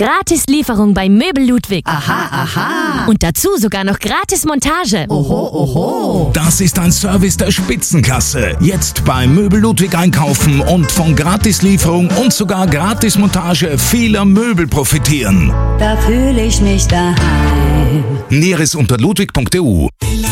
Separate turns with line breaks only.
Gratis Lieferung bei Möbel Ludwig.
Aha, aha.
Und dazu sogar noch gratis Montage.
Oho, oho.
Das ist ein Service der Spitzenklasse. Jetzt bei Möbel Ludwig einkaufen und von Gratislieferung und sogar Gratismontage vieler Möbel profitieren.
Da fühle ich mich daheim.
Näheres unter ludwig.eu.